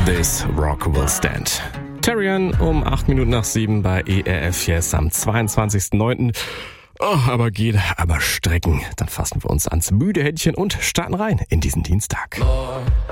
This Rock Will Stand. Terrian um 8 Minuten nach 7 bei ERF Yes am 22.09. Oh, aber strecken. Dann fassen wir uns ans müde Händchen und starten rein in diesen Dienstag.